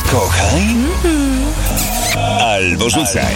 Kochaj albo rzucaj.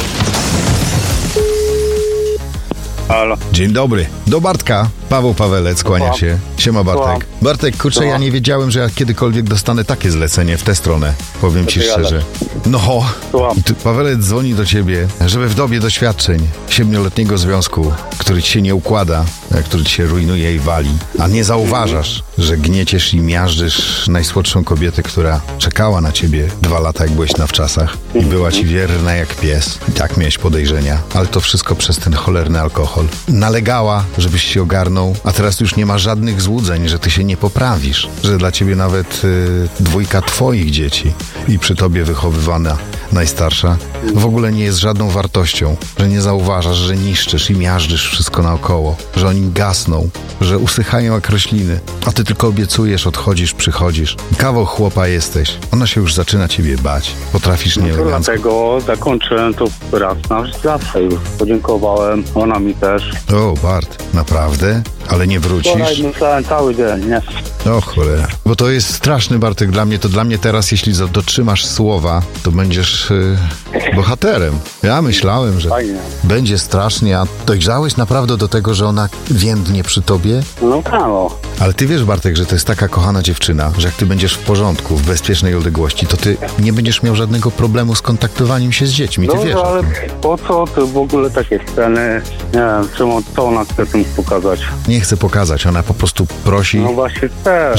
Halo. Dzień dobry. Do Bartka. Paweł Pawelec, kłania się. Siema Bartek. Bartek, kurczę, ja nie wiedziałem, że ja kiedykolwiek dostanę takie zlecenie w tę stronę. Powiem ci szczerze. No, Pawelec dzwoni do ciebie, żeby w dobie doświadczeń 7-letniego związku, który ci się nie układa, który ci się rujnuje i wali, a nie zauważasz, że gnieciesz i miażdżysz najsłodszą kobietę, która czekała na ciebie 2 lata, jak byłeś na wczasach i była ci wierna jak pies. I tak miałeś podejrzenia, ale to wszystko przez ten cholerny alkohol. Nalegała, żebyś się ogarnął, a teraz już nie ma żadnych złudzeń, że ty się nie poprawisz, że dla ciebie nawet 2 twoich dzieci i przy tobie wychowywana najstarsza w ogóle nie jest żadną wartością, że nie zauważasz, że niszczysz i miażdżysz wszystko naokoło, że oni gasną, że usychają jak rośliny, a ty tylko obiecujesz, odchodzisz, przychodzisz. Kawał chłopa jesteś. Ona się już zaczyna ciebie bać. Potrafisz nie elegancko. Dlatego zakończyłem to raz na zawsze już. Podziękowałem, ona mi też. O, Bart, naprawdę? Ale nie wrócisz? Wczoraj myślałem cały dzień, nie? O cholera. Bo to jest straszny, Bartek, dla mnie teraz, jeśli dotrzymasz słowa, to będziesz bohaterem. Ja myślałem, że Fajnie. będzie strasznie, a dojrzałeś naprawdę do tego, że ona więdnie przy tobie? No kamo. Ale ty wiesz, Bartek, że to jest taka kochana dziewczyna, że jak ty będziesz w porządku, w bezpiecznej odległości, to ty nie będziesz miał żadnego problemu z kontaktowaniem się z dziećmi. Ty wiesz o ale tym. po co ty w ogóle takie sceny? Nie wiem, co ona chce tym pokazać. Nie chce pokazać, ona po prostu prosi... No właśnie chcę.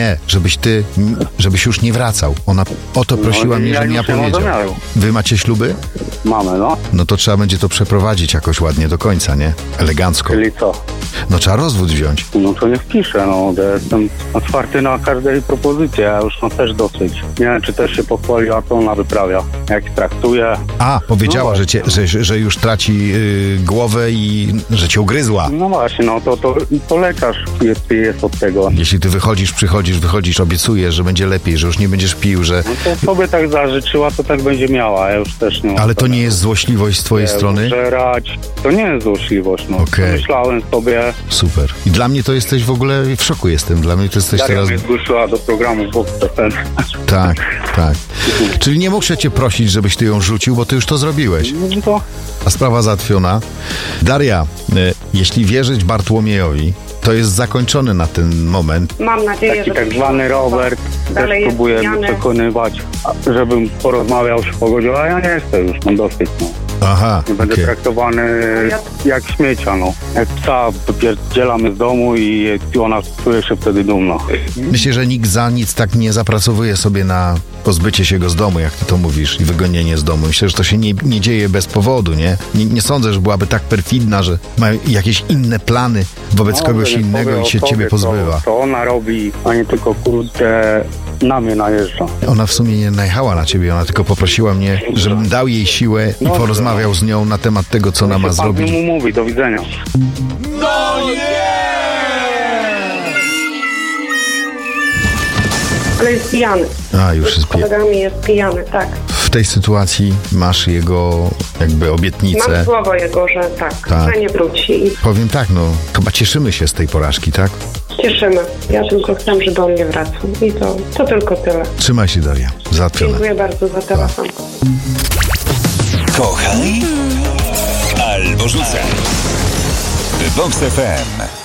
Żebyś już nie wracał. Ona o to prosiła mnie, żebym ja powiedział. Wy macie śluby? Mamy, no. No to trzeba będzie to przeprowadzić jakoś ładnie do końca, nie? Elegancko. Czyli co? No trzeba rozwód wziąć. No to nie wpiszę, no. Ja jestem otwarty na każdej propozycji, ja już mam też dosyć. Nie wiem, czy też się pochwaliła, co ona wyprawia. Jak traktuje. A, powiedziała, że już traci głowę i że cię ugryzła. No właśnie, no to lekarz jest od tego. Jeśli ty wychodzisz, obiecujesz, że będzie lepiej, że już nie będziesz pił, że... No to sobie tak zażyczyła, to tak będzie miała, ja już też nie mam. Ale to nie jest złośliwość z twojej strony? Żerać. To nie jest złośliwość, no. Okej. Myślałem sobie... Super. I dla mnie to jesteś w ogóle, w szoku jestem. Dla mnie to jesteś Daria teraz... mnie zgłosiła do programu Vox FM. Tak. Czyli nie muszę cię prosić, żebyś ty ją rzucił, bo ty już to zrobiłeś. No to... A sprawa załatwiona. Daria, jeśli wierzyć Bartłomiejowi, to jest zakończony na ten moment. Mam nadzieję, Taki że... tak zwany Robert też próbuje mnie przekonywać, żebym porozmawiał, się pogodził, a ja nie chcę już, mam dosyć, no. Aha, Nie będę traktowany jak śmiecia, no. Jak psa wypierdzielamy z domu i ona czuje się wtedy dumna. Myślę, że nikt za nic tak nie zapracowuje sobie na pozbycie się go z domu, jak ty to mówisz, i wygonienie z domu. Myślę, że to się nie dzieje bez powodu, nie? Nie sądzę, że byłaby tak perfidna, że ma jakieś inne plany wobec kogoś innego i się ciebie pozbywa. To ona robi, a nie tylko kurde na mnie najeżdża. Ona w sumie nie najechała na ciebie, ona tylko poprosiła mnie, żebym dał jej siłę i porozmawiał z nią na temat tego, co ona ma zrobić. Pan mu mówi, do widzenia. No nie! Ale jest pijany. A, już jest Z kolegami jest pijany, tak. W tej sytuacji masz jego jakby obietnicę. Mam słowo jego, że tak, że nie wróci. I powiem tak, no, chyba cieszymy się z tej porażki, tak? cieszymy. Ja tylko chcę, żeby on nie wracał. I to tylko tyle. Trzymaj się, Daria. Załatwione. Dziękuję bardzo za telefon. Kochaj albo rzucaj. Vox FM.